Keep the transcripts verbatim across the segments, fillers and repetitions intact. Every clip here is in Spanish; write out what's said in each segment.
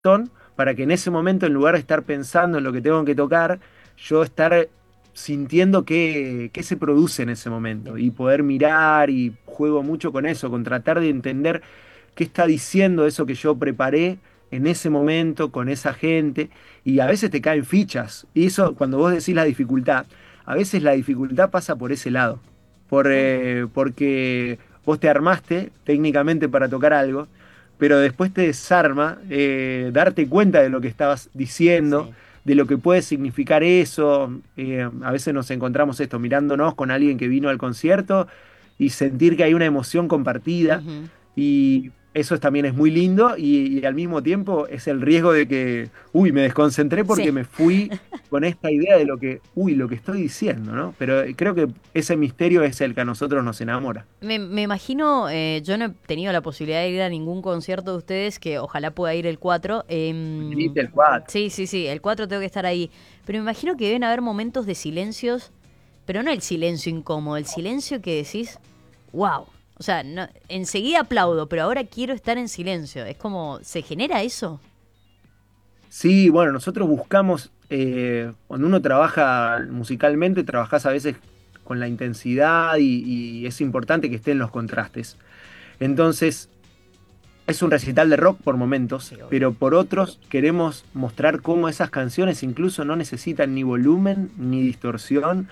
para que en ese momento, en lugar de estar pensando en lo que tengo que tocar, yo estar sintiendo qué, qué se produce en ese momento y poder mirar, y juego mucho con eso, con tratar de entender qué está diciendo eso que yo preparé en ese momento con esa gente, y a veces te caen fichas. Y eso, cuando vos decís la dificultad, a veces la dificultad pasa por ese lado, por, eh, porque vos te armaste técnicamente para tocar algo, pero después te desarma eh, darte cuenta de lo que estabas diciendo, Sí. de lo que puede significar eso. Eh, a veces nos encontramos esto mirándonos con alguien que vino al concierto y sentir que hay una emoción compartida, Ujú. y eso es- también es muy lindo, y, y al mismo tiempo es el riesgo de que, uy, me desconcentré porque Sí. me fui con esta idea de lo que, uy, lo que estoy diciendo, ¿no? Pero creo que ese misterio es el que a nosotros nos enamora. Me, me imagino, eh, yo no he tenido la posibilidad de ir a ningún concierto de ustedes, que ojalá pueda ir el cuatro. em, Viniste el cuatro. sí, sí, sí, el cuatro tengo que estar ahí. Pero me imagino que deben haber momentos de silencios, pero no el silencio incómodo, el silencio que decís, wow. O sea, no, enseguida aplaudo, pero ahora quiero estar en silencio. Es como, ¿se genera eso? Sí, bueno, nosotros buscamos, eh, cuando uno trabaja musicalmente, trabajás a veces con la intensidad, y, y es importante que estén los contrastes. Entonces, es un recital de rock por momentos, Sí, obvio. pero por otros queremos mostrar cómo esas canciones incluso no necesitan ni volumen ni distorsión,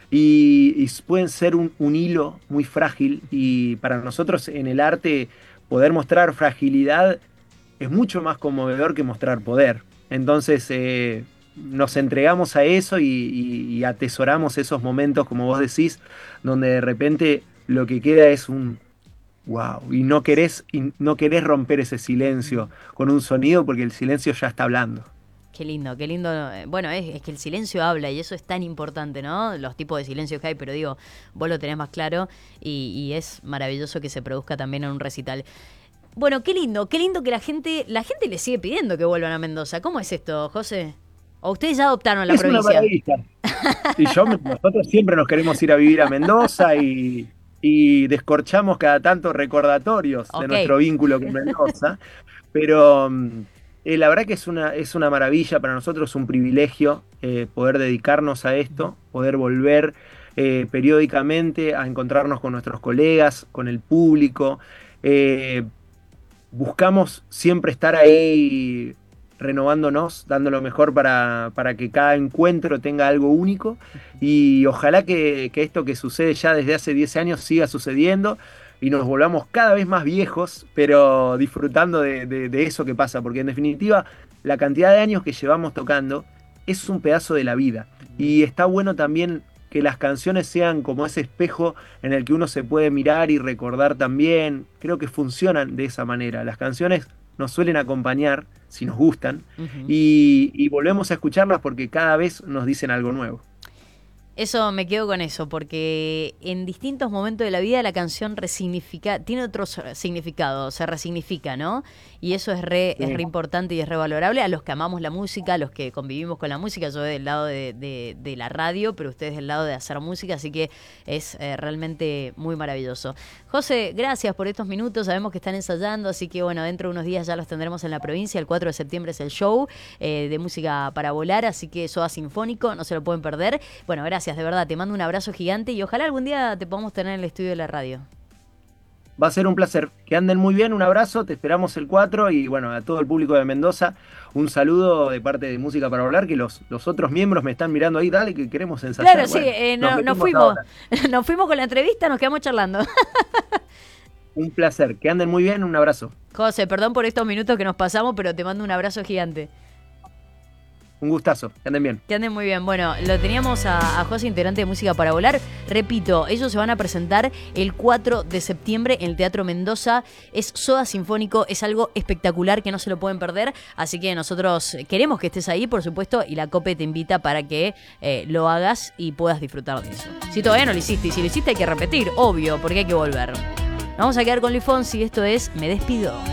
y, y pueden ser un, un hilo muy frágil, y para nosotros en el arte poder mostrar fragilidad es mucho más conmovedor que mostrar poder. Entonces eh, nos entregamos a eso, y, y- y atesoramos esos momentos, como vos decís, donde de repente lo que queda es un wow, y no querés, y no querés romper ese silencio con un sonido, porque el silencio ya está hablando. Qué lindo, qué lindo. eh, Bueno, es, es que el silencio habla y eso es tan importante, ¿no? Los tipos de silencio que hay, pero digo, vos lo tenés más claro y, y es maravilloso que se produzca también en un recital. Bueno, qué lindo, qué lindo que la gente, la gente le sigue pidiendo que vuelvan a Mendoza. ¿Cómo es esto, José? ¿O ustedes ya adoptaron la Es una provincia? maravilla. Y yo, nosotros siempre nos queremos ir a vivir a Mendoza, y, y descorchamos cada tanto recordatorios de Ok. nuestro vínculo con Mendoza. Pero mm, eh, la verdad que es una, es una maravilla para nosotros, un privilegio eh, poder dedicarnos a esto, poder volver eh, periódicamente a encontrarnos con nuestros colegas, con el público. Eh, Buscamos siempre estar ahí renovándonos, dando lo mejor para, para que cada encuentro tenga algo único, y ojalá que, que esto que sucede ya desde hace diez años siga sucediendo, y nos volvamos cada vez más viejos, pero disfrutando de, de- de eso que pasa, porque en definitiva la cantidad de años que llevamos tocando es un pedazo de la vida, y está bueno también que las canciones sean como ese espejo en el que uno se puede mirar y recordar también. Creo que funcionan de esa manera. Las canciones nos suelen acompañar, si nos gustan, Ujú. y, y volvemos a escucharlas porque cada vez nos dicen algo nuevo. Eso, me quedo con eso, porque en distintos momentos de la vida la canción resignifica, tiene otro so- significado, se resignifica, ¿no? Y eso es re, es re Sí. importante y es re valorable a los que amamos la música, a los que convivimos con la música. Yo del lado de, de- de la radio, pero ustedes del lado de hacer música, así que es eh, realmente muy maravilloso. José, gracias por estos minutos, sabemos que están ensayando, así que bueno, dentro de unos días ya los tendremos en la provincia, el cuatro de septiembre es el show eh, de música para volar, así que Soda Sinfónico, no se lo pueden perder. Bueno, gracias, de verdad, te mando un abrazo gigante y ojalá algún día te podamos tener en el estudio de la radio. Va a ser un placer. Que anden muy bien, un abrazo, te esperamos el cuatro, y bueno, a todo el público de Mendoza, un saludo de parte de Música para Hablar, que los, los otros miembros me están mirando ahí, dale que queremos Claro, ensayar. sí, Bueno, eh, nos no- nos metemos fuimos, ahora. nos fuimos con la entrevista, nos quedamos charlando. Un placer. Que anden muy bien, un abrazo. José, perdón por estos minutos que nos pasamos, pero te mando un abrazo gigante. Un gustazo. Que anden bien. Que anden muy bien. Bueno, lo teníamos a, a José, integrante de Música para Volar. Repito, ellos se van a presentar el cuatro de septiembre en el Teatro Mendoza. Es Soda Sinfónico, es algo espectacular que no se lo pueden perder. Así que nosotros queremos que estés ahí, por supuesto, y la COPE te invita para que eh, lo hagas y puedas disfrutar de eso. Si todavía no lo hiciste, y si lo hiciste hay que repetir, obvio, porque hay que volver. Nos vamos a quedar con Luis Fonsi, esto es Me Despido.